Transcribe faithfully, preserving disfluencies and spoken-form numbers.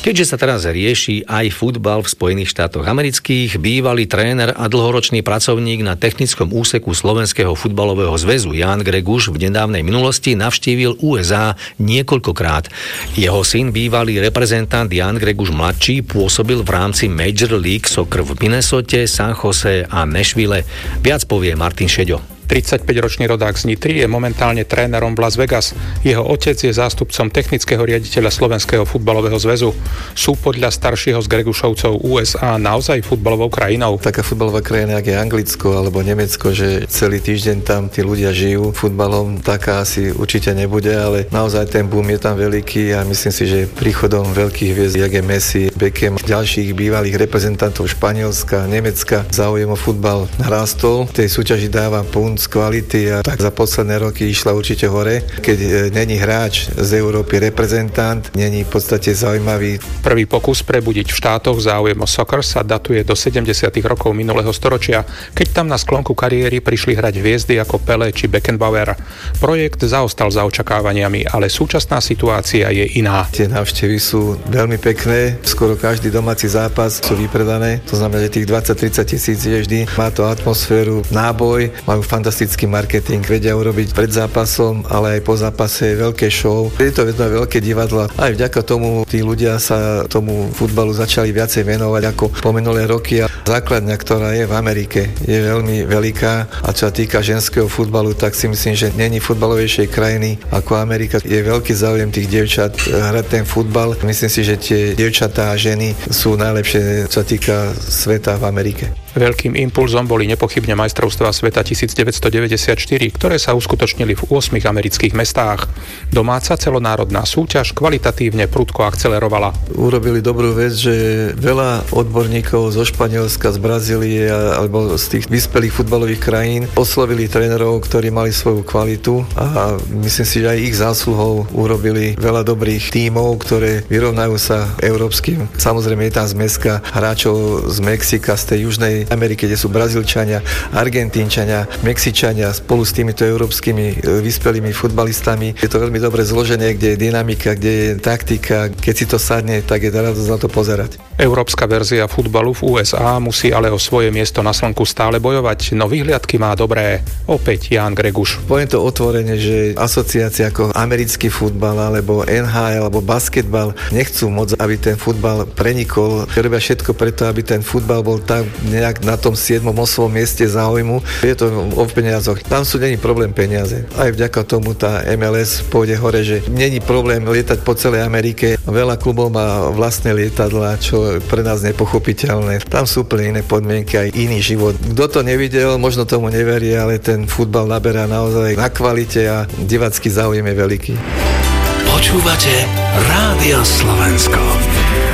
Keďže sa teraz rieši aj futbal v Spojených štátoch amerických, bývalý tréner a dlhoročný pracovník na technickom úseku Slovenského futbalového zväzu Ján Greguš v nedávnej minulosti navštívil ú es á niekoľkokrát. Jeho syn, bývalý reprezentant Ján Greguš mladší, pôsobil v rámci Major League Soccer v Minnesote, San Jose a Nashville. Viac povie Martin Šeďo. tridsaťpäťročný rodák z Nitry je momentálne trénerom v Las Vegas. Jeho otec je zástupcom technického riaditeľa Slovenského futbalového zväzu. Sú podľa staršieho z Gregušovcov ú es á naozaj futbalovou krajinou? Taká futbalová krajina, ako je Anglicko alebo Nemecko, že celý týždeň tam tí ľudia žijú futbalom, taká asi určite nebude, ale naozaj ten boom je tam veľký a myslím si, že príchodom veľkých hviezd, jak je Messi, Beckham, ďalších bývalých reprezentantov Španielska, Nemecka, záujem o futbal narastol. V tej súťaži dáva pún z kvality a tak za posledné roky išla určite hore. Keď není hráč z Európy reprezentant, není v podstate zaujímavý. Prvý pokus prebudiť v štátoch záujem o soccer sa datuje do sedemdesiatych rokov minulého storočia, keď tam na sklonku kariéry prišli hrať hviezdy ako Pelé či Beckenbauer. Projekt zaostal za očakávaniami, ale súčasná situácia je iná. Tie návštevy sú veľmi pekné, skoro každý domáci zápas sú vypredané, to znamená, že tých dvadsať tridsať tisíc je vždy, má to atmosféru, náboj, majú fantastický marketing, vedia urobiť pred zápasom, ale aj po zápase veľké show. Je to jedno veľké divadlo. Aj vďaka tomu tí ľudia sa tomu futbalu začali viacej venovať ako po minulé roky a základňa, ktorá je v Amerike, je veľmi veľká a čo sa týka ženského futbalu, tak si myslím, že není futbalovejšej krajiny ako Amerika. Je veľký záujem tých dievčat hrať ten futbal. Myslím si, že tie dievčatá a ženy sú najlepšie, čo sa týka sveta v Amerike. Veľkým impulzom boli nepochybne majstrovstvá sveta devätnásťstodeväťdesiatštyri, ktoré sa uskutočnili v ôsmich amerických mestách. Domáca celonárodná súťaž kvalitatívne prudko akcelerovala. Urobili dobrú vec, že veľa odborníkov zo Španielska, z Brazílie alebo z tých vyspelých futbalových krajín oslovili trénerov, ktorí mali svoju kvalitu a myslím si, že aj ich zásluhou urobili veľa dobrých tímov, ktoré vyrovnajú sa európskym. Samozrejme je tam zmeska hráčov z Mexika, z tej južnej Amerike, kde sú Brazílčania, Argentínčania, Mexičania spolu s týmito európskymi vyspelými futbalistami. Je to veľmi dobre zložené, kde je dynamika, kde je taktika. Keď si to sadne, tak je radosť na to pozerať. Európska verzia futbalu v ú es á musí ale o svoje miesto na slnku stále bojovať, no vyhliadky má dobré. Opäť Ján Greguš. Poviem to otvorene, že asociácie ako americký futbal alebo en há el alebo basketbal nechcú moc, aby ten futbal prenikol. Robia všetko preto, aby ten futbal bol tak nejak na tom siedmom ôsmom mieste záujmu. Je to o peniazoch. Tam sú není problém peniaze. Aj vďaka tomu tá em el es pôjde hore, že není problém lietať po celej Amerike. Veľa klubov má vlastné lietadlá, čo pre nás nepochopiteľné. Tam sú úplne iné podmienky, aj iný život. Kto to nevidel, možno tomu neverí, ale ten futbal naberá naozaj na kvalite a divácky záujem je veľký. Počúvate Rádio Slovensko.